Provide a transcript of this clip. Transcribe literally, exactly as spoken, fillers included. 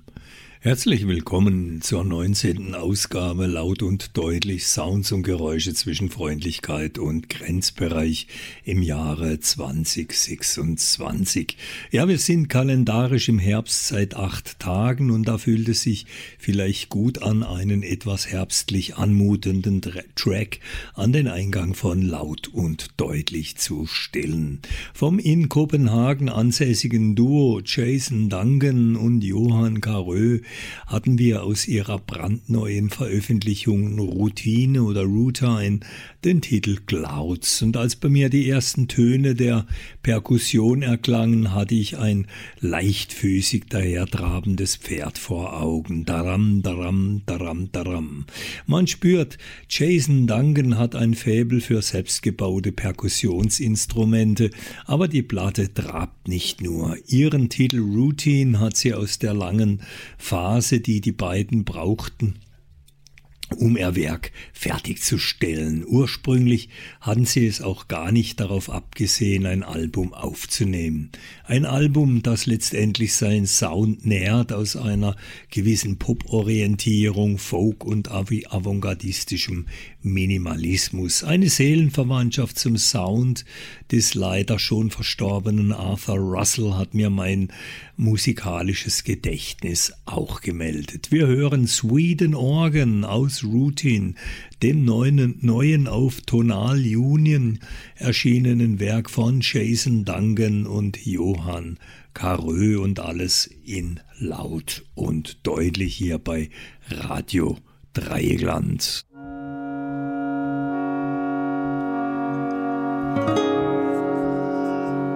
Herzlich willkommen zur neunzehnten Ausgabe Laut und Deutlich, Sounds und Geräusche zwischen Freundlichkeit und Grenzbereich im Jahre zwanzig sechsundzwanzig. Ja, wir sind kalendarisch im Herbst seit acht Tagen und da fühlt es sich vielleicht gut an, einen etwas herbstlich anmutenden Track an den Eingang von Laut und Deutlich zu stellen. Vom in Kopenhagen ansässigen Duo Jason Duncan und Johan Carö hatten wir aus ihrer brandneuen Veröffentlichung Routine oder Routine den Titel Clouds. Und als bei mir die ersten Töne der Perkussion erklangen, hatte ich ein leichtfüßig dahertrabendes Pferd vor Augen. Daram, daram, daram, daram. Man spürt, Jason Duncan hat ein Faible für selbstgebaute Perkussionsinstrumente, aber die Platte trabt nicht nur. Ihren Titel Routine hat sie aus der langen Phase, die die beiden brauchten, um ihr Werk fertigzustellen. Ursprünglich hatten sie es auch gar nicht darauf abgesehen, ein Album aufzunehmen. Ein Album, das letztendlich seinen Sound nährt aus einer gewissen Pop-Orientierung, Folk und avantgardistischem Minimalismus. Eine Seelenverwandtschaft zum Sound des leider schon verstorbenen Arthur Russell hat mir mein musikalisches Gedächtnis auch gemeldet. Wir hören Sweden Organ aus Routine, dem neuen, neuen auf Tonal Union erschienenen Werk von Jason Duncan und Johan Carö, und alles in Laut und Deutlich hier bei Radio Dreieckland.